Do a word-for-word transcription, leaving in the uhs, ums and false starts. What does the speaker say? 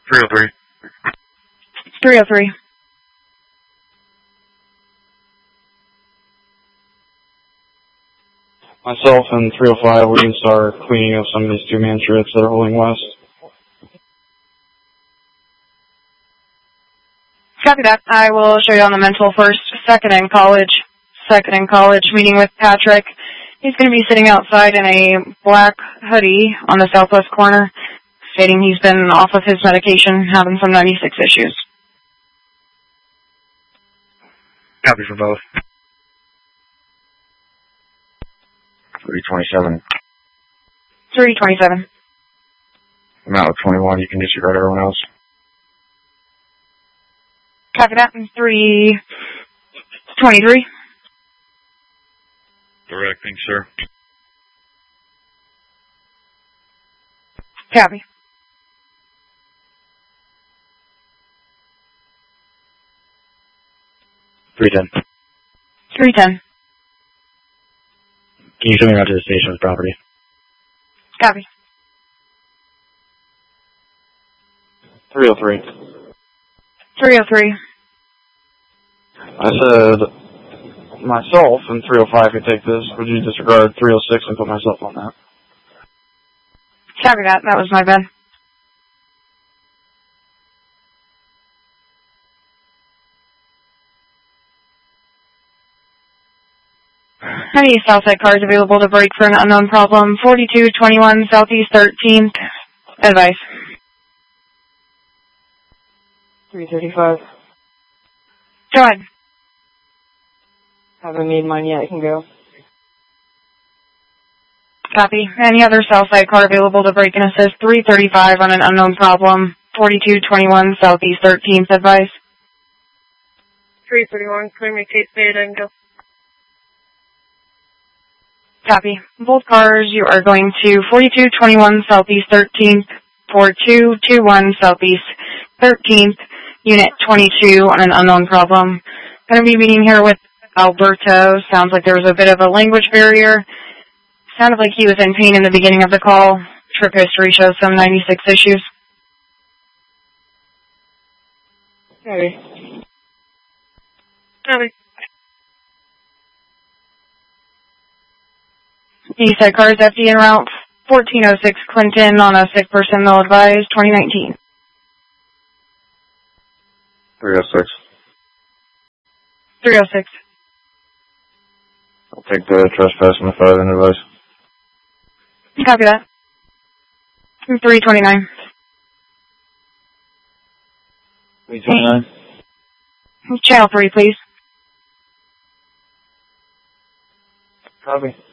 three oh three. three oh three. Myself and three oh five, we can start cleaning up some of these two-man trips that are holding west. Copy that. I will show you on the mental first. Second in college. Second in college, meeting with Patrick. He's going to be sitting outside in a black hoodie on the southwest corner, stating he's been off of his medication, having some ninety-six issues. Copy for both. three twenty-seven. three twenty-seven. I'm out with twenty-one. You can disregard everyone else. Copy that. three twenty-three. Directing, sir. Copy. three ten. three ten. Can you show me around to the station's property? Copy. three oh three. three oh three. I said myself and three oh five could take this. Would you disregard three oh six and put myself on that? Copy that. That was my bad. Any Southside cars available to break for an unknown problem? forty-two twenty-one Southeast thirteenth. Advice. three thirty-five. Go ahead. Haven't made mine yet. I can go. Copy. Any other Southside car available to break and assist? three thirty-five on an unknown problem. forty-two twenty-one Southeast thirteenth. Advice. three thirty-one. Clear me, Kate Spade, and go. Copy. Both cars, you are going to forty-two twenty-one Southeast thirteenth, forty-two twenty-one Southeast thirteenth, Unit twenty-two on an unknown problem. Going to be meeting here with Alberto. Sounds like there was a bit of a language barrier. Sounded like he was in pain in the beginning of the call. Trip history shows some ninety-six issues. Copy. Copy. Eastside cars, F D en route, fourteen oh six Clinton on a sick person, they'll advise, twenty nineteen. three oh six. three oh six. I'll take the trespass and the five and advice. Copy that. three twenty-nine. three twenty-nine. Channel three, please. Copy.